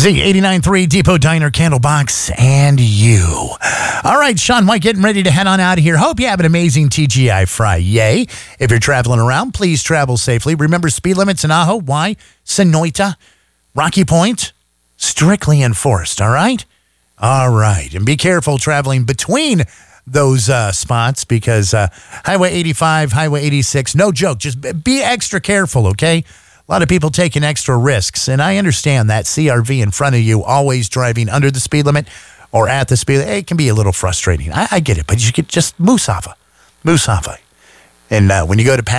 Z89.3 Depot Diner, Candlebox, and you. All right, Sean White getting ready to head on out of here. Hope you have an amazing TGI Friday. If you're traveling around, please travel safely. Remember, speed limits in Ajo, Y, Sonoita, Rocky Point, strictly enforced, all right? All right, and be careful traveling between those spots because Highway 85, Highway 86, no joke, just be extra careful, okay? A lot of people taking extra risks, and I understand that CRV in front of you always driving under the speed limit or at the speed limit. It can be a little frustrating. I get it, but you could just moose off. And when you go to